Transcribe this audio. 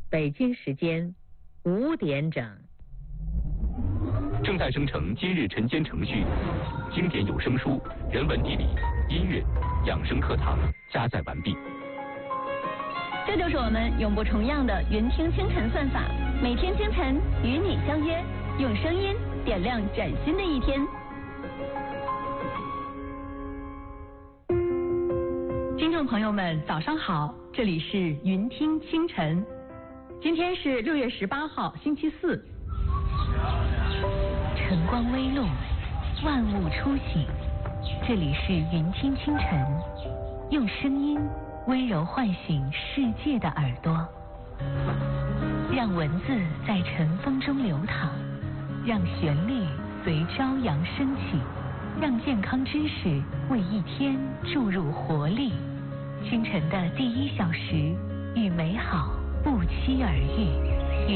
北京时间5点整。 正在生成今日晨间程序，经典有声书、人文地理、音乐、养生课堂加载完毕。 这就是我们永不重样的云听清晨算法，每天清晨与你相约，用声音点亮崭新的一天。 听众朋友们，早上好，这里是云听清晨。今天是6月18号，星期四。 晨光微露，万物初醒。这里是云听清晨，用声音温柔唤醒世界的耳朵，让文字在晨风中流淌，让旋律随朝阳升起，让健康知识为一天注入活力。清晨的第1小时，与美好不期而遇。